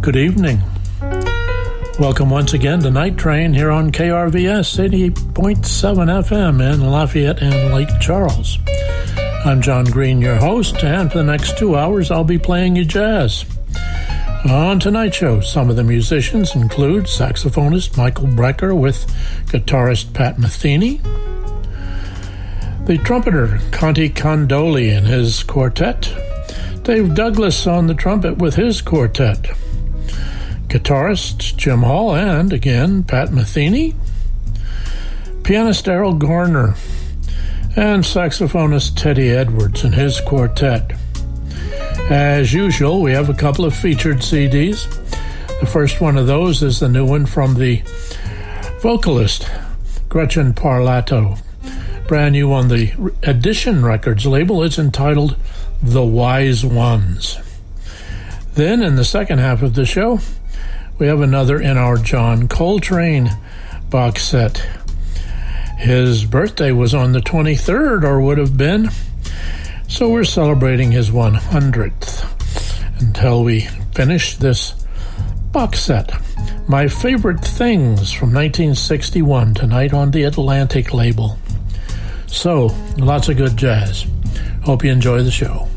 Good evening. Welcome once again to Night Train here on KRVS 88.7 FM in Lafayette and Lake Charles. I'm John Green, your host, and for the next 2 hours I'll be playing you jazz. On tonight's show, some of the musicians include saxophonist Michael Brecker with guitarist Pat Metheny, the trumpeter Conte Candoli and his quartet, Dave Douglas on the trumpet with his quartet, guitarist Jim Hall, and again Pat Metheny, pianist Errol Garner, and saxophonist Teddy Edwards and his quartet. As usual, we have a couple of featured CDs. The first one of those is the new one from the vocalist Gretchen Parlato, brand new on the Edition Records label. It's entitled The Wise Ones. Then in the second half of the show, we have another in our John Coltrane box set. His birthday was on the 23rd, or would have been, so we're celebrating his 100th until we finish this box set. My Favorite Things from 1961 tonight on the Atlantic label. So, lots of good jazz. Hope you enjoy the show.